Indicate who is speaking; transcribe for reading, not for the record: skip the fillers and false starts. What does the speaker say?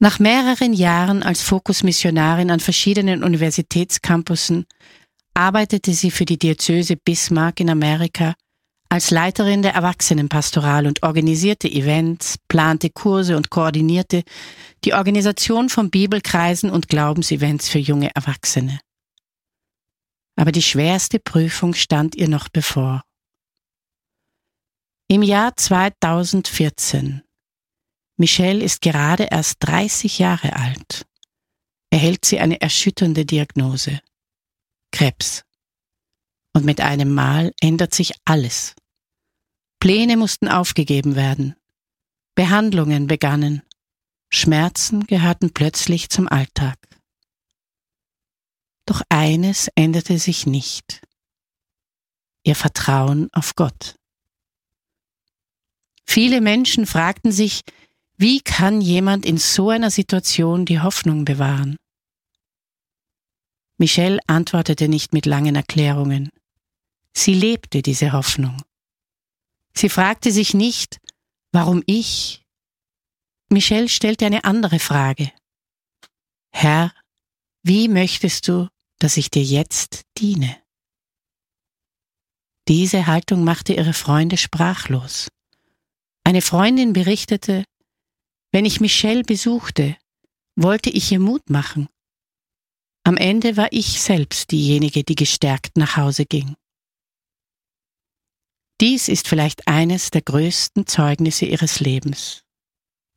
Speaker 1: Nach mehreren Jahren als Fokusmissionarin an verschiedenen Universitätscampussen arbeitete sie für die Diözese Bismarck in Amerika als Leiterin der Erwachsenenpastoral und organisierte Events, plante Kurse und koordinierte die Organisation von Bibelkreisen und Glaubensevents für junge Erwachsene. Aber die schwerste Prüfung stand ihr noch bevor. Im Jahr 2014. Michelle ist gerade erst 30 Jahre alt. Erhält sie eine erschütternde Diagnose: Krebs. Und mit einem Mal ändert sich alles. Pläne mussten aufgegeben werden. Behandlungen begannen. Schmerzen gehörten plötzlich zum Alltag. Doch eines änderte sich nicht: ihr Vertrauen auf Gott. Viele Menschen fragten sich, wie kann jemand in so einer Situation die Hoffnung bewahren? Michelle antwortete nicht mit langen Erklärungen. Sie lebte diese Hoffnung. Sie fragte sich nicht, warum ich? Michelle stellte eine andere Frage. Herr, wie möchtest du, dass ich dir jetzt diene? Diese Haltung machte ihre Freunde sprachlos. Eine Freundin berichtete, wenn ich Michelle besuchte, wollte ich ihr Mut machen. Am Ende war ich selbst diejenige, die gestärkt nach Hause ging. Dies ist vielleicht eines der größten Zeugnisse ihres Lebens.